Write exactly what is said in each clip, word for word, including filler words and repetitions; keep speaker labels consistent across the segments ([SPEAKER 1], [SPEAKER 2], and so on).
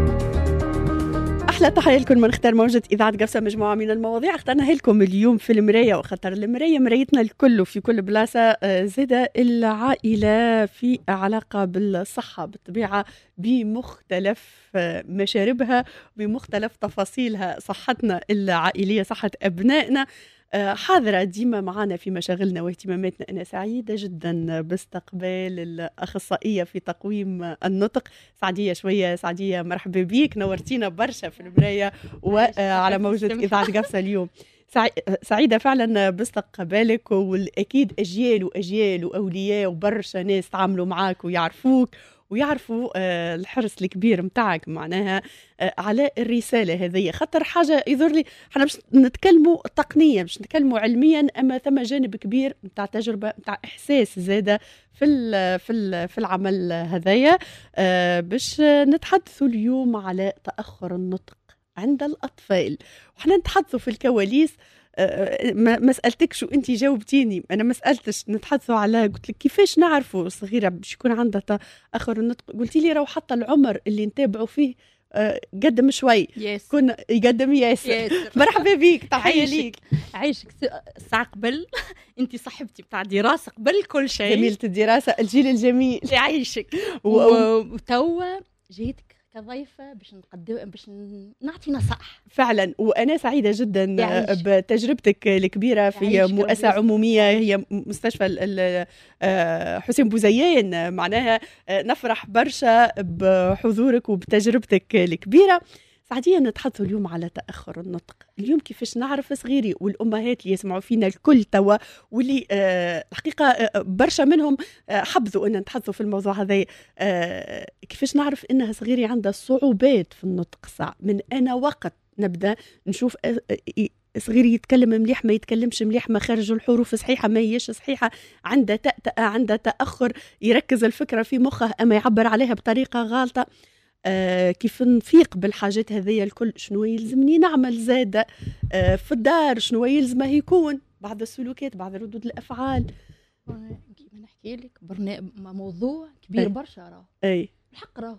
[SPEAKER 1] أحلى تحية لكم من اختار موجة إذاعة قفصة. مجموعة من المواضيع اخترناها لكم اليوم في المراية، وخطر المراية مرايتنا الكل وفي كل بلاصة. زادة العائلة في علاقة بالصحة بالطبيعة بمختلف مشاربها بمختلف تفاصيلها. صحتنا العائلية، صحة أبنائنا حاضرة ديما معنا في مشاغلنا واهتماماتنا. أنا سعيدة جدا باستقبال الأخصائية في تقويم النطق سعدية شوية. سعدية مرحبا بيك، نورتينا برشا في المراية وعلى موجة إذاعة قفصة اليوم. سعيدة فعلا باستقبالك، والأكيد أجيال وأجيال وأولياء وبرشا ناس تعاملوا معاك ويعرفوك ويعرفوا آه الحرص الكبير متاعك معناها آه على الرسالة هذه. خطر حاجة يظهر لي احنا مش نتكلموا تقنيا، مش نتكلموا علميا، أما ثم جانب كبير متاع تجربة متاع إحساس زادة في ال في ال في العمل هذايا. آه باش نتحدثوا اليوم على تأخر النطق عند الأطفال، وحنا نتحدثوا في الكواليس. أه ما سألتك شو أنتي جاوبتيني، أنا ما سألتش. نتحدثوا على قلت لك كيفاش نعرفوا صغيرة باش يكون عندها تأخر النطق، قلتي لي راهو حتى العمر اللي نتابعوا فيه أه قدم شوي كنا يقدم ياسر. مرحبا بيك، تحية ليك.
[SPEAKER 2] عايشك ساعة قبل أنتي صاحبتي بتاع دراسة قبل كل شيء،
[SPEAKER 1] جميلة الدراسة، الجيل الجميل
[SPEAKER 2] يعيشك. وتوا جيتك كضيفة باش نقدم باش نعطي نصائح فعلا.
[SPEAKER 1] وأنا سعيدة جدا بتجربتك الكبيرة في مؤسسة عمومية هي مستشفى حسين بوزيان. معناها نفرح برشا بحضورك وبتجربتك الكبيرة. سعدية نتحدث اليوم على تأخر النطق. اليوم كيفاش نعرف صغيري والأمهات اللي يسمعوا فينا الكل توا، واللي آه الحقيقة آه برشا منهم آه حبذوا أن نتحدثوا في الموضوع هذا. آه كيفاش نعرف أنها صغيري عندها صعوبات في النطق صعب من أنا وقت نبدأ نشوف آه صغيري يتكلم مليح ما يتكلمش مليح، ما خارج الحروف صحيحة ما هيش صحيحة، عنده تأتأة، عنده تأخر، يركز الفكرة في مخه أما يعبر عليها بطريقة غالطة. آه كيف نفيق بالحاجات هذه الكل، شنو يلزمني نعمل زادة آه في الدار، شنو يلزمه يكون بعض السلوكات بعض ردود الأفعال.
[SPEAKER 2] نحكي لك موضوع كبير برشا راهو.
[SPEAKER 1] أي
[SPEAKER 2] الحق راهو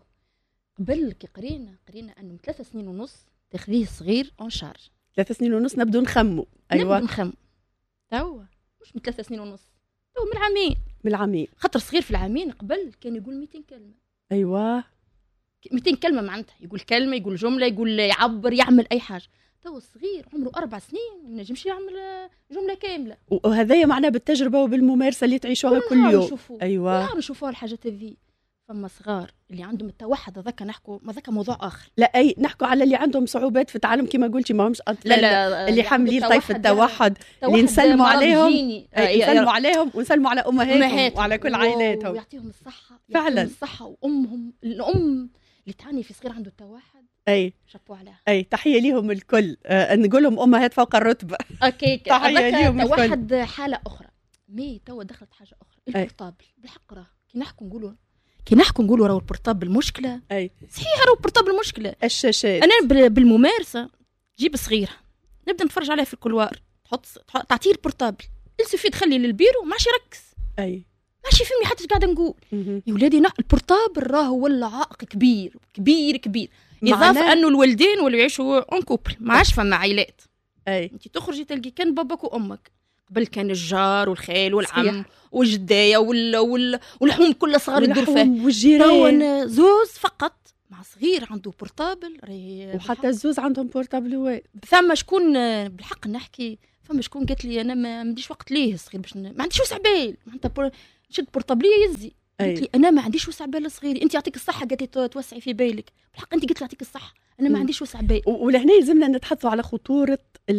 [SPEAKER 2] قبل كي قرينا قرينا أنه من ثلاث سنين ونص تاخذيه صغير اون شارج.
[SPEAKER 1] ثلاث سنين ونص نبدو نخمو.
[SPEAKER 2] أيوة نبدو نخمو توا مش من ثلاث سنين ونص، توا من العامين
[SPEAKER 1] من العامين
[SPEAKER 2] خاطر صغير في العامين قبل كان يقول مئتين كلمة.
[SPEAKER 1] أيوة
[SPEAKER 2] مئتين كلمة معناتها يقول كلمة يقول جملة يقول يعبر يعمل أي حاجة. تو الصغير عمره أربع سنين ما ينجمش يعمل جملة كاملة،
[SPEAKER 1] وهذا معناه بالتجربة وبالممارسة اللي تعيشوها كل يوم.
[SPEAKER 2] نشوفوه.
[SPEAKER 1] أيوة
[SPEAKER 2] نعرف نشوفوها الحاجات هذي. فما صغار اللي عندهم التوحد هذاك نحكوا ما ذاك موضوع آخر.
[SPEAKER 1] لا أي نحكوا على اللي عندهم صعوبات في التعلم كما قلتي، ما همش أطفال.
[SPEAKER 2] لا لا
[SPEAKER 1] اللي حاملين طيف التوحد اللي نسلموا عليهم نسلموا عليهم ونسلموا على أمهاتهم وعلى كل عائلاتهم
[SPEAKER 2] ويعطيهم الصحة
[SPEAKER 1] فعلا
[SPEAKER 2] الصحة. وأمهم الأم اللي تعاني في صغير عنده التوحد
[SPEAKER 1] أي
[SPEAKER 2] شابوا عليها.
[SPEAKER 1] أي تحية ليهم الكل. أه نقول لهم أمهات فوق الرتبة.
[SPEAKER 2] أوكي
[SPEAKER 1] تحية ليهم الكل.
[SPEAKER 2] توحد حالة أخرى. مي توا دخلت حاجة أخرى البورتابل. بالحق راه كي نحكوا نقولوا كي نحكوا نقولوا راهو البورتابل مشكلة.
[SPEAKER 1] أي
[SPEAKER 2] صحيح راهو البورتابل مشكلة.
[SPEAKER 1] الشاشات
[SPEAKER 2] أنا بالممارسة جيب صغيرة نبدأ نتفرج عليها في الكولوار، تحط تعطيه البورتابل السوفي تخلي للبيرو ماشي يركز.
[SPEAKER 1] أي
[SPEAKER 2] ماشي فهمني حتى قاعدة نقول يا ولادي نا البورتابل راهو ولا عائق كبير كبير كبير. إضافة أنه الولدين واللي يعيشوا أون كوبل ما عادش فما عائلات.
[SPEAKER 1] أي
[SPEAKER 2] أنت تخرجي تلقي كان باباك وأمك. قبل كان الجار والخال والعم والجداية وال وال والحوم كل صغار الدرفة
[SPEAKER 1] والجيران.
[SPEAKER 2] زوز فقط مع صغير عنده بورتابل.
[SPEAKER 1] وحتى الزوز عندهم بورتابل. هو
[SPEAKER 2] ثم شكون بالحق نحكي فما شكون قالت لي أنا ما عنديش وقت ليه صغير باش ما عنديش وسع بال معناتها شد بورتابلية يزي. قلت لي أنا ما عنديش وسع بال صغيري. أنت يعطيك الصحة قالت لي توسعي في بالك. بالحق أنت قلت لي يعطيك الصحة أنا ما عنديش وسع بال.
[SPEAKER 1] ولهنا يلزمنا نتحدثوا على خطورة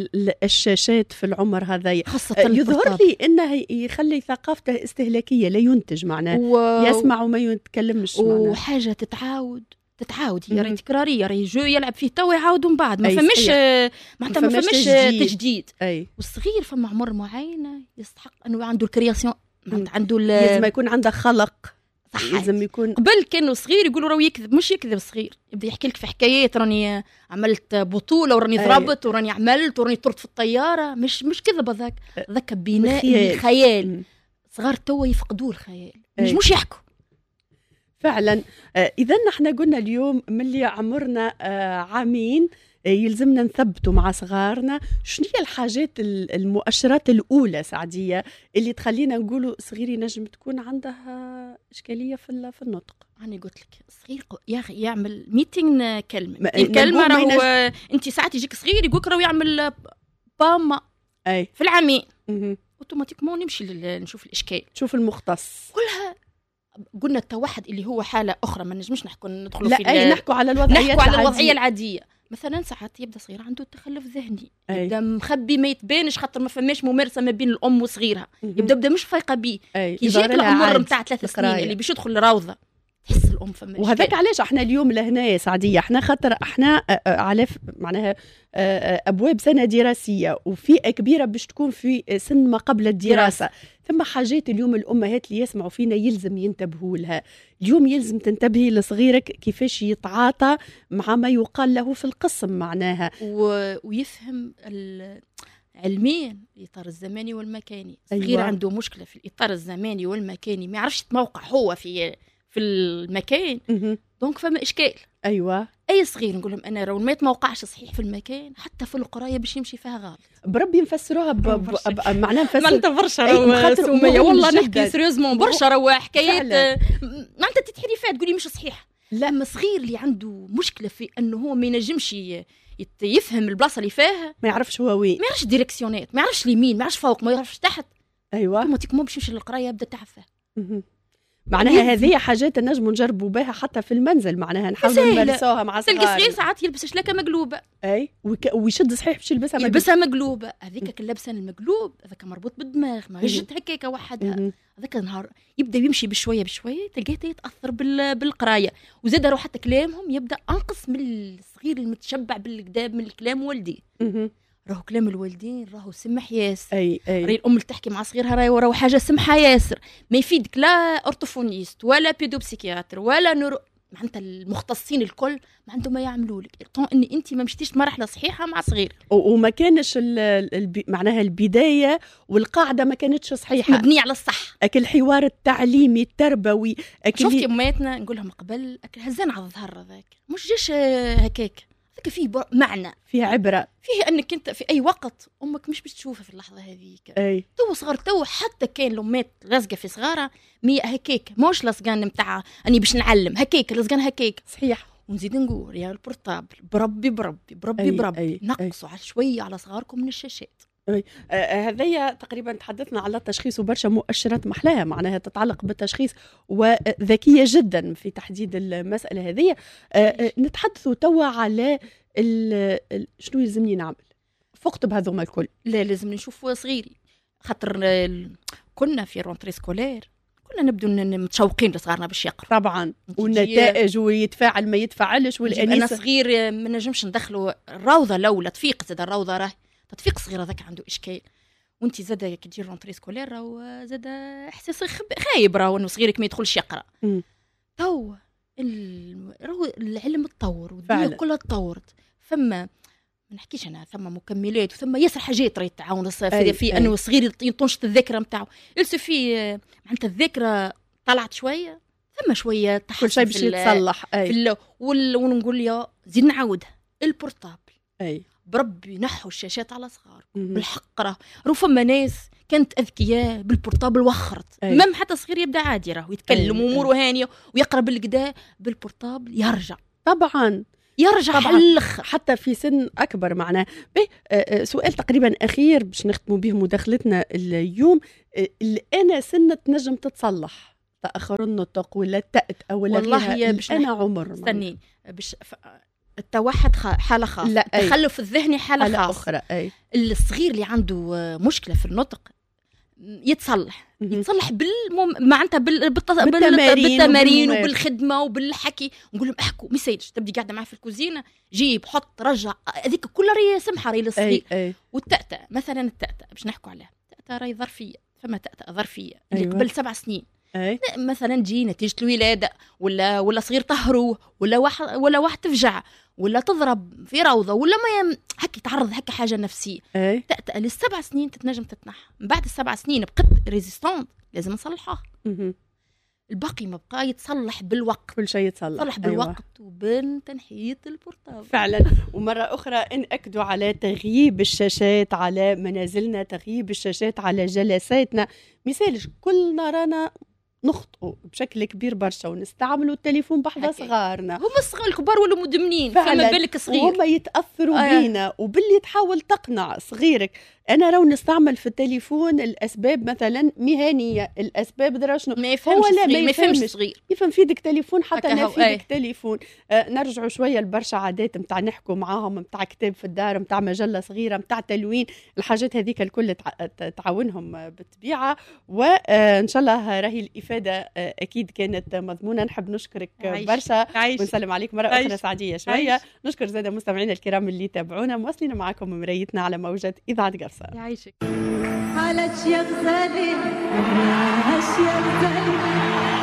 [SPEAKER 1] الشاشات في العمر هذا.
[SPEAKER 2] خاصة
[SPEAKER 1] يظهر لي إنه يخلي ثقافته استهلاكية لا ينتج معناه و... يسمع وما يتكلمش معناه.
[SPEAKER 2] وحاجة تتعاود تتعاود هي راهي تكرارية راهي جو يلعب فيه تو يعاود من بعد ما فماش معناتها ما فماش تجديد, تجديد.
[SPEAKER 1] أي.
[SPEAKER 2] والصغير فما عمر معينة يستحق أنه عنده الكرياسيون عنده
[SPEAKER 1] لازم يكون عنده خلق. لازم يكون
[SPEAKER 2] قبل كانوا صغير يقولوا راهو يكذب مش يكذب صغير يبدا يحكي لك في حكايات راني عملت بطوله وراني ضربت وراني عملت وراني طرت في الطياره مش مش كذب هذاك ذاك بناء الخيال. صغار توا يفقدوا الخيال مش مش يحكوا
[SPEAKER 1] فعلا. آه اذا نحن قلنا اليوم ملي عمرنا آه عامين يلزمنا نثبتوا مع صغارنا شنو هي الحاجات المؤشرات الأولى سعدية اللي تخلينا نقولوا صغيري نجم تكون عندها إشكالية في في النطق.
[SPEAKER 2] أنا قلت لك صغير يا أخي يعمل ميتين كلمة ميتين كلمة راهو نج... أنت ساعات يجيك صغير يقولك راهو يعمل باما
[SPEAKER 1] أي
[SPEAKER 2] في العامين أوتوماتيكمون نمشي نشوف الإشكال
[SPEAKER 1] شوف المختص
[SPEAKER 2] كلها. قلنا التوحد اللي هو حالة أخرى ما نجمش نحكوا ندخلوا
[SPEAKER 1] لا
[SPEAKER 2] في
[SPEAKER 1] أي نحكوا على الوضعية
[SPEAKER 2] نحكوا على الوضعية العادية. مثلا ساعات يبدا صغير عنده تخلف ذهني أي. يبدا مخبي ما يتبانش خاطر ما فماش ممارسه ما بين الام وصغيرها يبدا بدا مش فايقه بيه كي يجيك العمر نتاع ثلاث سنين اللي باش يدخل الروضه تحس الام فماش.
[SPEAKER 1] وهذاك علاش احنا اليوم لهنا يا سعديه احنا خاطر احنا على معناها ابواب سنه دراسيه وفئه كبيره باش تكون في سن ما قبل الدراسه. ثم حاجات اليوم الامهات اللي يسمعوا فينا يلزم ينتبهوا لها. اليوم يلزم تنتبهي لصغيرك كيفاش يتعاطى مع ما يقال له في القسم معناها
[SPEAKER 2] و... ويفهم علميا الاطار الزماني والمكاني. صغير أيوة. عنده مشكله في الاطار الزماني والمكاني ما يعرفش يتموقع هو في في المكان دونك فما اشكال.
[SPEAKER 1] ايوه
[SPEAKER 2] اي صغير نقول لهم انا لو ما يتموقعش صحيح في المكان حتى في القرايه باش يمشي فيها غلط.
[SPEAKER 1] بربي نفسروها ب... ب... معناها نفسر
[SPEAKER 2] معناتها برشا راهو سميه والله نحكي سيريوزمون برشا راهو حكايات معناتها تتحريفات تقولي مش صحيح. لا ما صغير اللي عنده مشكله في انه هو ما ينجمش يفهم البلاصه اللي فيها
[SPEAKER 1] ما يعرفش هو وين
[SPEAKER 2] ما يعرفش ديريكسيونات ما يعرفش اليمين ما يعرفش فوق ما يعرفش تحت.
[SPEAKER 1] ايوه
[SPEAKER 2] اوتوماتيكمون باش يمشي للقرايه يبدا تعفه.
[SPEAKER 1] معناها هذه حاجات نجموا نجربوا بها حتى في المنزل معناها نحاولوا نمارسوها مع صغار.
[SPEAKER 2] تلقى صغير ساعات يلبس شلاكه مقلوبه
[SPEAKER 1] اي وك... ويشد صحيح باش يلبسها
[SPEAKER 2] مقلوبه يلبسها مقلوبه هذيك كل لابسه المقلوب هذاك مربوط بالدماغ ما يجد هكاك وحدها هذاك النهار يبدا يمشي بشويه بشويه تلقاه يتاثر بال... بالقرايه وزاد راهو حتى كلامهم يبدا انقص من الصغير المتشبع بالكذاب من الكلام والدي. راهو كلام الوالدين راهو سمح ياسر.
[SPEAKER 1] اي اي
[SPEAKER 2] راهي الام اللي تحكي مع صغيرها راهو راهو حاجه سمحه ياسر ما يفيدك لا اورتوفونيست ولا بيدوبسيكياتر ولا نورو معناتها المختصين الكل ما عندهم ما يعملوا لك طون ان انت ما مشيتيش مرحله صحيحه مع صغير
[SPEAKER 1] وما كانش البي... معناها البدايه والقاعده ما كانتش صحيحه
[SPEAKER 2] مبنيه على الصح.
[SPEAKER 1] اكل الحوار التعليمي التربوي
[SPEAKER 2] أكل شفتي اماتنا نقول لهم قبل اكل هزان على الظهر هذاك مش جيش هكاك هذاك فيه معنى
[SPEAKER 1] فيه عبره
[SPEAKER 2] فيه انك انت في اي وقت امك مش باش تشوفها في اللحظه هذيك.
[SPEAKER 1] اي
[SPEAKER 2] تو صغر تو حتى كان الامات لازقه في صغارها مية هكاك موش لازقان نتاع اني باش نعلم هكاك لازقان هكاك
[SPEAKER 1] صحيح.
[SPEAKER 2] ونزيد نقول يا البورتابل بربي بربي بربي أي بربي أي نقصوا على شويه على صغاركم من الشاشات.
[SPEAKER 1] آه هذيا تقريبا تحدثنا على التشخيص وبرشا مؤشرات محلاها معناها تتعلق بالتشخيص وذكيه جدا في تحديد المساله هذه. آه نتحدثوا توا على ال ال شنو يلزمني نعمل فقت بهذوما الكل.
[SPEAKER 2] لا لازم نشوف صغيري خاطر كنا في رونتري سكولير كنا نبدو متشوقين لصغارنا باش يقرأ
[SPEAKER 1] طبعا والنتائج ويتفاعل ما يتفاعلش والانيس.
[SPEAKER 2] انا صغير ما نجمش ندخلوا الروضه الاولى تفيق زاد الروضه راه تفيق صغير هذاك عنده اشكال وانت زاد كي تجي رونتري سكولير راهو زاد احساس خايب راهو انه صغيرك ما يدخلش يقرا. تو راهو العلم تطور والدنيا كلها تطورت فما ما نحكيش انا ثم مكملات وثم ياسر حاجات راهي تعاون في, في انه صغير ينطنش الذاكره نتاعو يلسو في معناتها الذاكره طلعت شويه ثم شويه تحسن
[SPEAKER 1] كل شيء باش يتصلح
[SPEAKER 2] في وال... ونقول يا زيد نعاودها البورتابل
[SPEAKER 1] اي
[SPEAKER 2] بربي نحوا الشاشات على صغار بالحق راه فما ناس كانت اذكياء بالبورتابل وخرت مم حتى صغير يبدا عادي راه يتكلم اموره هانيه ويقرا بالكدا بالبورتابل يرجع طبعا يرجع حلخ
[SPEAKER 1] حتى في سن اكبر معناه. سؤال تقريبا اخير باش نختموا به مداخلتنا اليوم. انا سنه تنجم تتصلح تاخر النطق ولا التأت او ولا
[SPEAKER 2] والله هي باش
[SPEAKER 1] انا عمر
[SPEAKER 2] استني باش ف... التوحد حاله خاصه التخلف الذهني حاله, حالة خاصه
[SPEAKER 1] اخرى. أي.
[SPEAKER 2] الصغير اللي عنده مشكله في النطق يتصلح يتصلح بالمم... معناتها بال... بالت... بالتمارين, بالتمارين وبالخدمه وبالحكي نقول لهم احكوا ما يسيدش تبدي قاعده معاه في الكوزينه جيب حط رجع هذيك كلها راهي سمحه راهي للصغير. والتأتأ مثلا التأتأ باش نحكوا عليها التأتأ راهي ظرفيه فما تأتأ ظرفيه اللي أيوة. قبل سبع سنين
[SPEAKER 1] أي.
[SPEAKER 2] مثلا جي نتيجه الولاده ولا ولا صغير طهروه ولا واحد ولا واحد تفجع ولا تضرب في روضه ولا ما يم... هكا يتعرض هكا حاجه نفسيه تأتأ للسبع سنين تتنجم تتنحى من بعد السبع سنين بقت ريزيستانت لازم نصلحها. الباقي ما بقى يتصلح بالوقت،
[SPEAKER 1] كل شيء يتصلح
[SPEAKER 2] يتصلح بالوقت. أيوة. وبين تنحية البورتابل
[SPEAKER 1] فعلا. ومرة أخرى نأكدوا على تغييب الشاشات على منازلنا، تغييب الشاشات على جلساتنا. مثالش كلنا رانا نخطئوا بشكل كبير برشا ونستعملوا التليفون بحذا صغارنا،
[SPEAKER 2] هم الصغار الكبار ولا مدمنين، فما بالك صغير
[SPEAKER 1] وهم يتأثروا آه. بينا. وباللي تحاول تقنع صغيرك أنا راو نستعمل في التليفون الأسباب مثلا مهنية، الأسباب درا شنو،
[SPEAKER 2] ما يفهمش صغير، ما يفهمش صغير،
[SPEAKER 1] يفهم في ديك تليفون حتى أنا في ديك تليفون. آه نرجعوا شوية لبرشا عادات متاع نحكوا معاهم، متاع كتاب في الدار، متاع مجلة صغيرة، متاع تلوين، الحاجات هذيك الكل تعاونهم بالطبيعة. وإن شاء الله راهي الإفادة آه أكيد كانت مضمونة. نحب نشكرك
[SPEAKER 2] عايش.
[SPEAKER 1] برشا
[SPEAKER 2] عايش.
[SPEAKER 1] ونسلم عليك مرة عايش. أخرى سعدية شوية. عايش. نشكر زادة مستمعينا الكرام اللي تابعونا، مواصلين معكم مرايتنا على موجة إذاعة قفصة.
[SPEAKER 2] يعيشك
[SPEAKER 3] على يا غزالي يا غزالي